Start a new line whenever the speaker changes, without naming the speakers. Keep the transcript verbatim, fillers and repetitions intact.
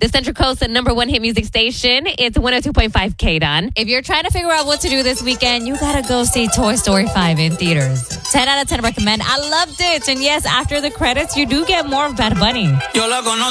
The Central Coast's number one hit music station. It's one oh two point five K D O N.
If you're trying to figure out what to do this weekend, you gotta go see Toy Story five in theaters. ten out of ten recommend. I loved it. And yes, after the credits, you do get more of Bad Bunny.
Yo la conocí